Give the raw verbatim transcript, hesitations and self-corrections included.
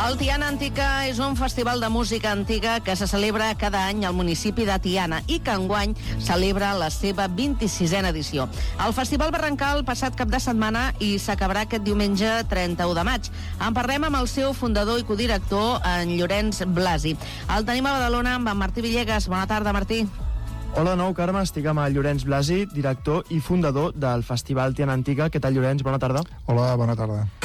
El Tiana Antica és un festival de música antiga que se celebra cada any al municipi de Tiana i que enguany celebra la seva vint-i-sisena edició. El festival va arrencar el passat cap de setmana i s'acabarà aquest diumenge trenta-u de maig. En parlem amb el seu fundador i codirector, en Llorenç Blasi. El tenim a Badalona amb en Martí Villegas. Bona tarda, Martí. Hola de nou, Carme. Estic amb el Llorenç Blasi, director i fundador del Festival Tiana Antica. Què tal, Llorenç? Bona tarda. Hola, bona tarda.